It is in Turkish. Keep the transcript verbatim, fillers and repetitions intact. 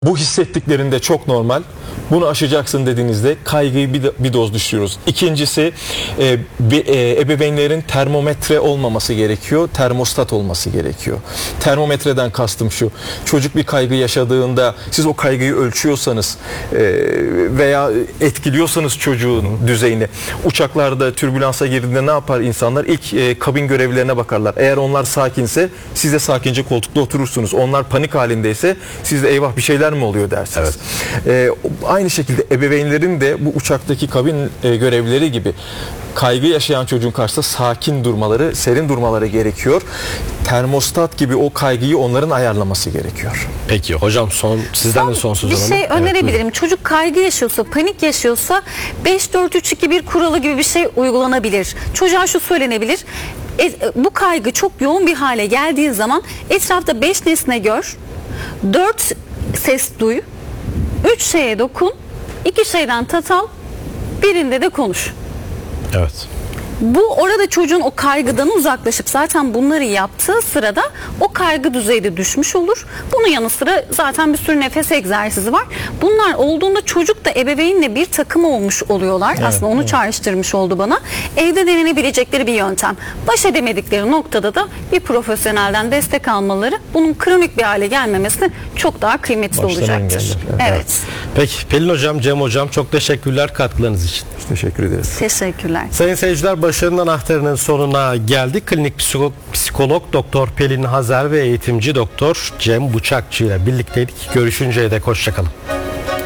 Bu hissettiklerinde çok normal. Bunu aşacaksın dediğinizde kaygıyı bir, bir doz düşürüyoruz. İkincisi e, be, e, ebeveynlerin termometre olmaması gerekiyor. Termostat olması gerekiyor. Termometreden kastım şu. Çocuk bir kaygı yaşadığında siz o kaygıyı ölçüyorsanız e, veya etkiliyorsanız çocuğun düzeyini. Uçaklarda türbülansa girdiğinde ne yapar insanlar? İlk e, kabin görevlilerine bakarlar. Eğer onlar sakinse siz de sakince koltukta oturursunuz. Onlar panik halindeyse siz de eyvah bir şeyler mi oluyor dersiniz. Evet. E, aynı şekilde ebeveynlerin de bu uçaktaki kabin e, görevlileri gibi kaygı yaşayan çocuğun karşısında sakin durmaları, serin durmaları gerekiyor. Termostat gibi o kaygıyı onların ayarlaması gerekiyor. Peki hocam, son sizden de son söz Bir alalım. şey Evet, önerebilirim. buyurun. Çocuk kaygı yaşıyorsa, panik yaşıyorsa beş dört üç iki bir kuralı gibi bir şey uygulanabilir. Çocuğa şu söylenebilir. E, bu kaygı çok yoğun bir hale geldiği zaman etrafta beş nesne gör, dört ses duy, üç şeye dokun, iki şeyden tat al, birinde de konuş. Evet. Bu orada çocuğun o kaygıdan uzaklaşıp zaten bunları yaptığı sırada o kaygı düzeyi de düşmüş olur. Bunun yanı sıra zaten bir sürü nefes egzersizi var. Bunlar olduğunda çocuk da ebeveynle bir takım olmuş oluyorlar. Evet, Aslında onu evet. çağrıştırmış oldu bana. Evde denenebilecekleri bir yöntem. Baş edemedikleri noktada da bir profesyonelden destek almaları, bunun kronik bir hale gelmemesi çok daha kıymetli Baştan olacaktır. engeller, Evet. evet. Peki Pelin hocam, Cem hocam, çok teşekkürler katkılarınız için. Biz teşekkür ederiz. Teşekkürler. Sayın seyirciler, başarının anahtarının sonuna geldik. Klinik psikolog, psikolog Doktor Pelin Hazer ve eğitimci Doktor Cem Bıçakçı ile birlikteydik. Görüşünceye dek hoşça kalın.